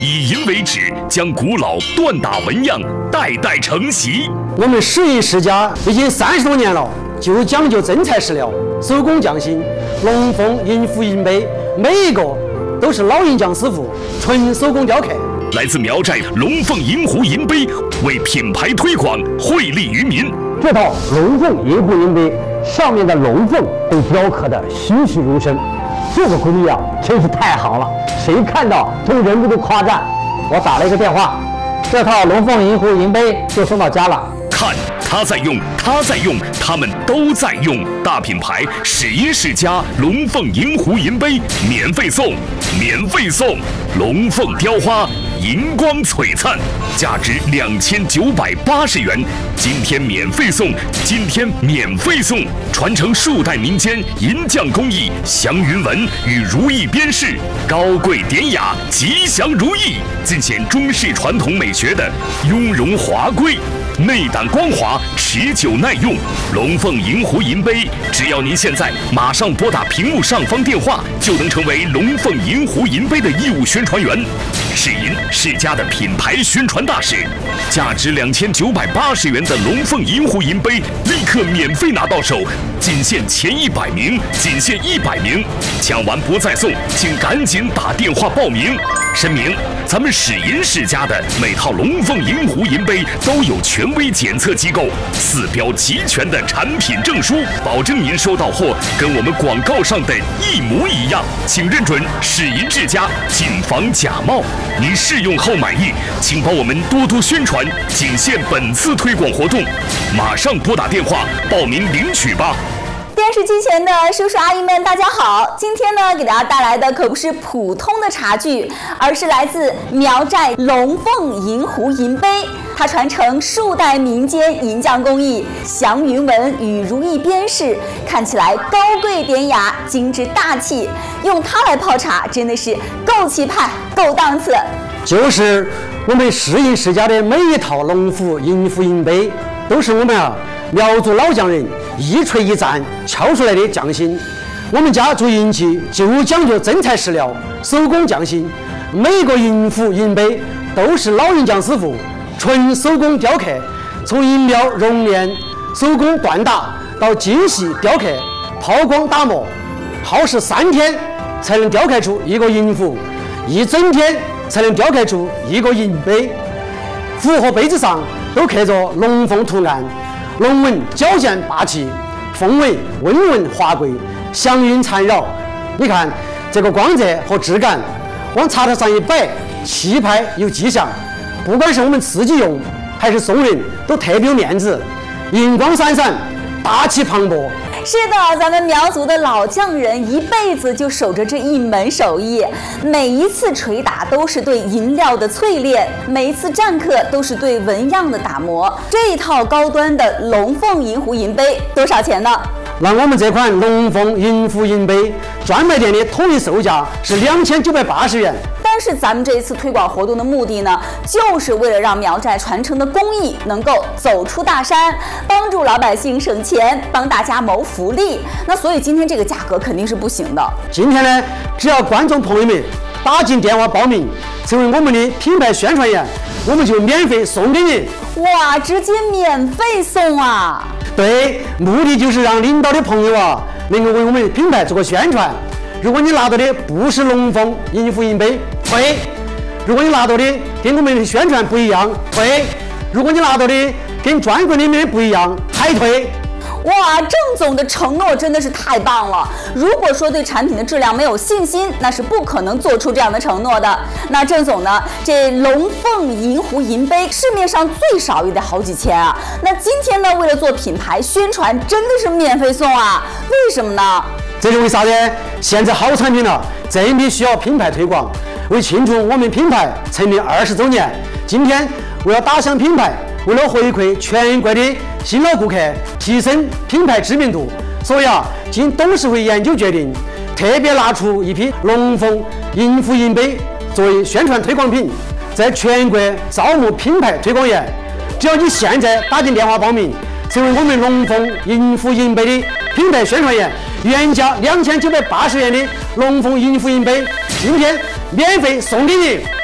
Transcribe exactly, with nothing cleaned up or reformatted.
以银为旨，将古老锻打纹样代代承袭。 我们石银世家已经三十多年了，就讲究真材实料，手工匠心。龙凤银壶银杯，每一个都是老银匠师傅纯手工雕刻。 来自苗寨龙凤银壶银杯，为品牌推广惠利于民。 这套龙凤银壶银杯上面的龙凤被雕刻得栩栩如生，这个工艺啊，真是太好了，谁看到都忍不住夸赞。我打了一个电话，这套龙凤银壶银杯就送到家了。 看，他在用，他在用，他们都在用。大品牌史银世家龙凤银壶银杯免费送，免费送龙凤雕花，银光璀璨，价值两千九百八十元。今天免费送，今天免费送，传承数代民间银匠工艺，祥云纹与如意边饰，高贵典雅，吉祥如意，尽显中式传统美学的雍容华贵。内胆光滑，持久耐用。龙凤银壶银杯，只要您现在马上拨打屏幕上方电话，就能成为龙凤银壶银杯的义务宣传员。世银世家的品牌宣传大使，价值两千九百八十元的龙凤银壶银杯，立刻免费拿到手，仅限前一百名，仅限一百名，抢完不再送，请赶紧打电话报名。声明：咱们史银世家的每套龙凤银壶银杯都有权威检测机构四标齐全的产品证书，保证您收到货跟我们广告上的一模一样。请认准史银世家，谨防假冒。您试用后满意，请帮我们多多宣传，仅限本次推广活动，马上拨打电话报名领取吧。 电视机前的叔叔阿姨们，大家好！今天呢，给大家带来的可不是普通的茶具，而是来自苗寨龙凤银壶银杯。它传承数代民间银匠工艺，祥云纹与如意边饰，看起来高贵典雅、精致大气。用它来泡茶，真的是够气派、够档次。 就是我们石银世家的每一套龙壶银壶银杯，都是我们啊苗族老匠人一锤一钻敲出来的匠心。我们家做银器就讲究真材实料，手工匠心。每个银壶银杯都是老银匠师傅纯手工雕刻，从银料熔炼、手工锻打到精细雕刻、抛光打磨，耗时三天才能雕刻出一个银壶，一整天才能雕刻出一个银杯。壶和杯子上都刻着龙凤图案，龙纹矫健霸气，凤纹温润华贵，祥云缠绕。你看这个光泽和质感，往茶台上一摆，气派有吉祥。不管是我们自己用还是送人，都特别有面子，银光闪闪，大气磅礴。 是的，咱们苗族的老匠人一辈子就守着这一门手艺，每一次捶打都是对银料的淬炼，每一次占刻都是对纹样的打磨。这一套高端的龙凤银壶银杯多少钱呢？ 那我们这款龙凤银壶银杯专卖店的统一售价是两千九百八十元。 但是咱们这一次推广活动的目的呢，就是为了让苗寨传承的工艺能够走出大山，帮助老百姓省钱，帮大家谋福利。那所以今天这个价格肯定是不行的。 今天呢，只要观众朋友们打进电话报名，成为我们的品牌宣传员，我们就免费送给你。 哇，直接免费送啊！ 对，目的就是让领导的朋友啊，能够为我们品牌做个宣传。如果你拿到的不是龙凤银壶银杯，退；如果你拿到的跟我们的宣传不一样，退；如果你拿到的跟专柜里面不一样，还退。 哇，郑总的承诺真的是太棒了！如果说对产品的质量没有信心，那是不可能做出这样的承诺的。那郑总呢，这龙凤银壶银杯市面上最少也得好几千啊。那今天呢，为了做品牌宣传，真的是免费送啊？为什么呢？ 这是为啥呢？现在好产品了，真的需要品牌推广。为庆祝我们品牌成立二十周年，今天为了打响品牌，为了回馈全国的新老顾客，提升品牌知名度，所以啊，经董事会研究决定，特别拿出一批龙凤银壶银杯作为宣传推广品，在全国招募品牌推广员。只要你现在打进电话报名，成为我们龙凤银壶银杯的品牌宣传员，原价两千九百八十元的龙凤银壶银杯，今天免费送给你。